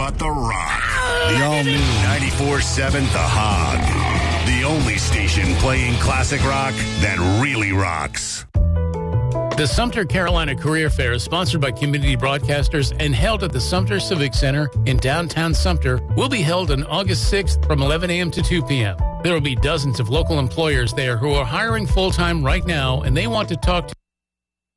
but The Rock. The all-new 94.7 The Hog. The only station playing classic rock that really rocks. The Sumter Carolina Career Fair is sponsored by Community Broadcasters and held at the Sumter Civic Center in downtown Sumter. Will be held on August 6th from 11 a.m. to 2 p.m. There will be dozens of local employers there who are hiring full-time right now, and they want to talk to